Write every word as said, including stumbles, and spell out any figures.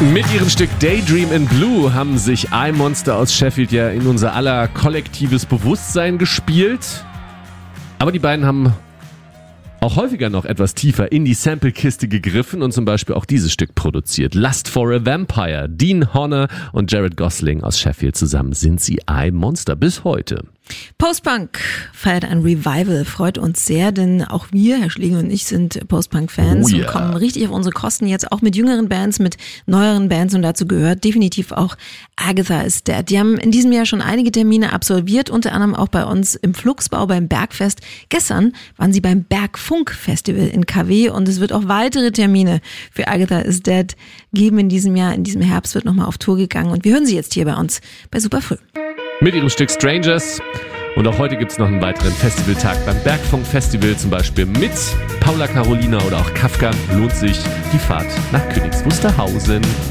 Mit ihrem Stück Daydream in Blue haben sich iMonster aus Sheffield ja in unser aller kollektives Bewusstsein gespielt. Aber die beiden haben auch häufiger noch etwas tiefer in die Samplekiste gegriffen und zum Beispiel auch dieses Stück produziert. Lust for a Vampire. Dean Horner und Jared Gosling aus Sheffield zusammen sind sie iMonster bis heute. Postpunk feiert ein Revival, freut uns sehr, denn auch wir, Herr Schlegel und ich, sind Postpunk-Fans oh yeah. und kommen richtig auf unsere Kosten jetzt auch mit jüngeren Bands, mit neueren Bands und dazu gehört definitiv auch Agatha is Dead. Die haben in diesem Jahr schon einige Termine absolviert, unter anderem auch bei uns im Flugsbau beim Bergfest. Gestern waren sie beim Bergfunk-Festival in K W und es wird auch weitere Termine für Agatha is Dead geben in diesem Jahr. In diesem Herbst wird nochmal auf Tour gegangen und wir hören sie jetzt hier bei uns bei Superfrüh. Mit ihrem Stück Strangers. Und auch heute gibt es noch einen weiteren Festivaltag beim Bergfunk Festival, zum Beispiel mit Paula Carolina oder auch Kafka. Lohnt sich die Fahrt nach Königs Wusterhausen.